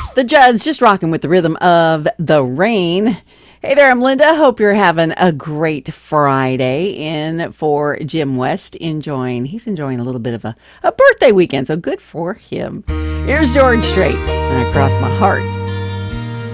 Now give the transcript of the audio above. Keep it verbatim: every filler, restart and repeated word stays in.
The Judds just rocking with the rhythm of the rain. Hey there, I'm Linda. Hope you're having a great Friday. In for Jim West, enjoying, he's enjoying a little bit of a, a birthday weekend, so good for him. Here's George Strait, and Across My Heart.